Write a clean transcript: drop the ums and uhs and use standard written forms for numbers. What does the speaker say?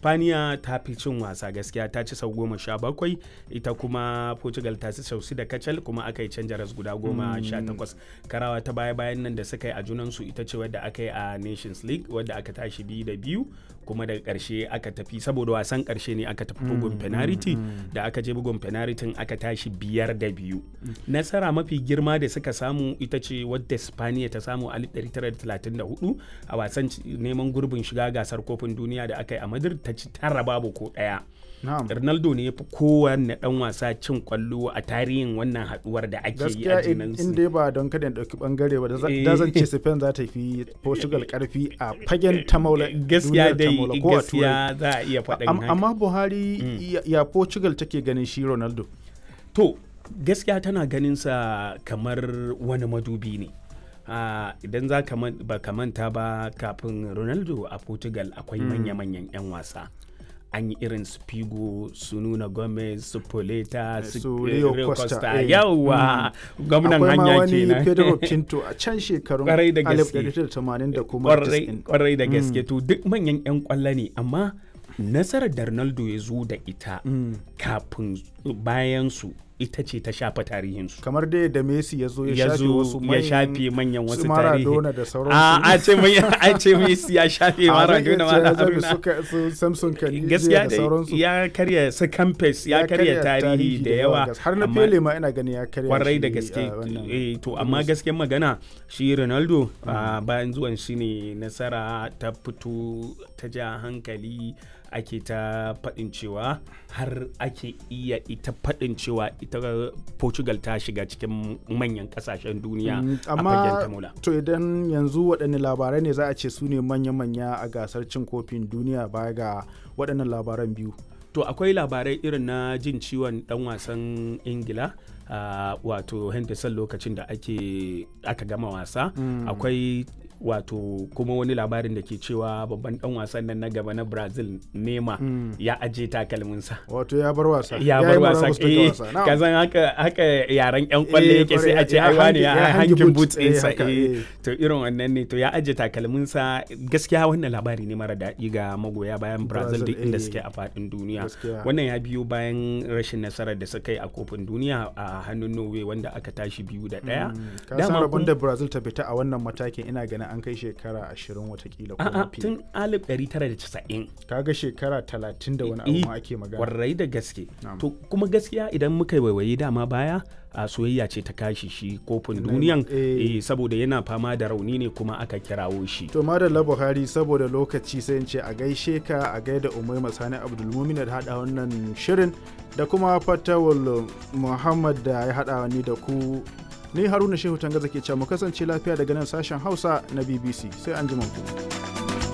Spaniya ta fi cin wasa gaskiya, ta ci sau 17, ita kuma Portugal ta ci sau 6 kacal, kuma aka yi canja ras guda 18. Karawa ta baya-bayan nan da suka yi a junansu ita ce wadda aka yi a Nations League, wadda aka tashi 2-2, kuma daga ƙarshe aka tafi, saboda wasan ƙarshe ne aka tafi bugun penalty, da aka je bugun penalty aka tashi 5-2. Nasara mafi girma da suka samu ita ce wadda Spaniya ta samu a 1934 a wasan neman gurbin shiga gasar kofin duniya da aka yi a Madrid, ta ci 9 babu ko ɗaya. Ronaldo ne ya fi kowanne dan wasa cin kwallo a tarihin wannan haduwar da ake yi a jinansu. In dai ba don kada dauki bangare ba da zan ce Spain za ta fi Portugal karfi a fagen ta maula. Gaskiya za a iya faɗin haka. Amma Buhari ya Portugal take ganin shi Ronaldo? To gaskiya tana ganin sa kamar wani madubi ne. Idan za ka manta ba, kafin Ronaldo a Portugal akwai manya-manyan 'yan wasa. An yi irin su Figo, su Nuno Gomez, su Poleta, su Rio Costa. Yawwa, gwamnan hanya kenan. Akwai ma wani Pedro Pinto a can shekarun 1980 da kuma 90. Kwarai da gaske, to duk manyan 'yan kwallo ne, amma nasarar da Ronaldo ya zo da ita kafin bayan su ita ce ta shafa tarihinsu. Kamar dai da Messi ya zo ya shafe manyan wasu tarihi. Maradona da sauransu. A ce Messi ya shafe Maradona su Samson Kanije gaskiya da sauransu. Ya karya su Campes, ya karya tarihi da yawa. Har na Pele ma ina gani ya karya. Kwarai da gaske. To amma gaskiyar magana shi Ronaldo bayan zuwan shi ne nasara ta fito ta ja hankali, ake ta faɗin cewa har ake iya ita faɗin cewa ita Portugal ta shiga cikin manyan ƙasashen duniya a fagen tamula. To idan yanzu waɗanne labarai ne za a ce su ne manya-manya a gasar cin kofin duniya baya ga waɗannan labaran biyu? To akwai labarai irin na jin ciwon ɗan wasan Ingila, wato Henderson lokacin da aka gama wasa. Akwai wato kuma wani labarin da ke cewa babban dan wasan nan na gaba na Brazil Neymar ya aje takalminsa, wato ya bar wasa kazan haka yaran yan kwalle yake sai a ce ai wani ya hangin boots ɗinsa. To irin wannan ne, to ya aje takalminsa. Gaskiya wannan labari ne mara daɗi ga magoya bayan Brazil duk inda suke a faɗin duniya. Wannan ya biyo bayan rashin nasarar da suka yi a kofin duniya a hannun Norway wanda aka tashi 2-1. Dama rabon da Brazil ta fita a wannan matakin ina ganin an kai shekara 20 watakila ko mafi. Tun 1990. Kaga shekara 30 da wani abu ake magana. Warrai da gaske. To kuma gaskiya idan muka waiwaye dama baya, a soyayya ce ta kashi shi kofin duniyan, saboda yana fama da rauni ne kuma aka kirawo shi. To madalla Buhari, saboda lokaci sai in ce a gaishe ka, a gaida Umaima Sani Abdulmumin da hada wannan shirin, da kuma Fatawul Muhammad da ya hada ni da ku. Ni Haruna Shehu Tangaza ke cewa mu kasance lafiya daga nan sashen Hausa na BBC, sai an ji ku.